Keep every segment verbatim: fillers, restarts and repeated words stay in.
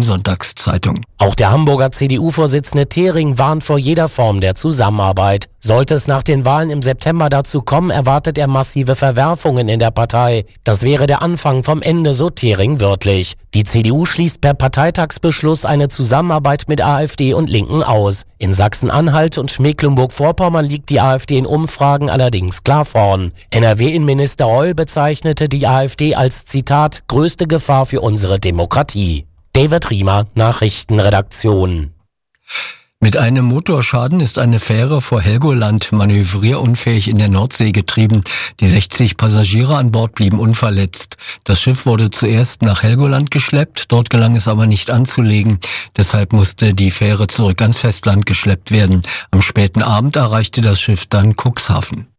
Sonntagszeitung. Auch der Hamburger C D U-Vorsitzende Thering warnt vor jeder Form der Zusammenarbeit. Sollte es nach den Wahlen im September dazu kommen, erwartet er massive Verwerfungen in der Partei. Das wäre der Anfang vom Ende, so Thering wörtlich. Die C D U schließt per Parteitagsbeschluss eine Zusammenarbeit mit AfD und Linken aus. In Sachsen-Anhalt und Mecklenburg-Vorpommern liegt die AfD in Umfragen allerdings klar vorn. N R W-Innenminister Reul bezeichnete die AfD als, Zitat, größte Gefahr für unsere Demokratie. David Riemer, Nachrichtenredaktion. Mit einem Motorschaden ist eine Fähre vor Helgoland manövrierunfähig in der Nordsee getrieben. Die sechzig Passagiere an Bord blieben unverletzt. Das Schiff wurde zuerst nach Helgoland geschleppt, dort gelang es aber nicht anzulegen. Deshalb musste die Fähre zurück ans Festland geschleppt werden. Am späten Abend erreichte das Schiff dann Cuxhaven.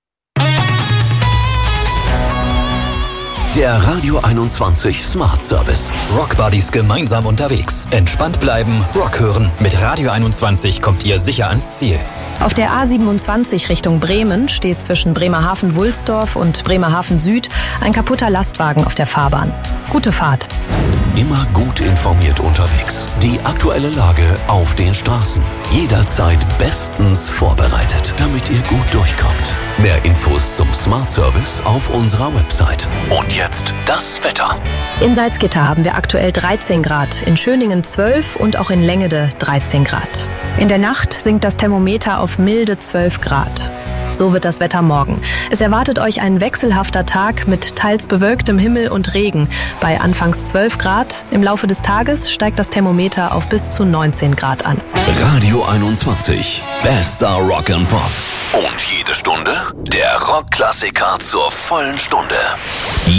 Der Radio einundzwanzig Smart Service. Rock Buddies gemeinsam unterwegs. Entspannt bleiben, Rock hören. Mit Radio einundzwanzig kommt ihr sicher ans Ziel. Auf der A siebenundzwanzig Richtung Bremen steht zwischen Bremerhaven-Wulsdorf und Bremerhaven Süd ein kaputter Lastwagen auf der Fahrbahn. Gute Fahrt. Immer gut informiert unterwegs. Die aktuelle Lage auf den Straßen. Jederzeit bestens vorbereitet, damit ihr gut durchkommt. Mehr Infos zum Smart Service auf unserer Website. Und jetzt das Wetter. In Salzgitter haben wir aktuell dreizehn Grad, in Schöningen zwölf und auch in Längede dreizehn Grad. In der Nacht sinkt das Thermometer auf milde zwölf Grad. So wird das Wetter morgen. Es erwartet euch ein wechselhafter Tag mit teils bewölktem Himmel und Regen. Bei anfangs zwölf Grad. Im Laufe des Tages steigt das Thermometer auf bis zu neunzehn Grad an. Radio einundzwanzig. Bester Rock and Pop. Und jede Stunde der Rockklassiker zur vollen Stunde.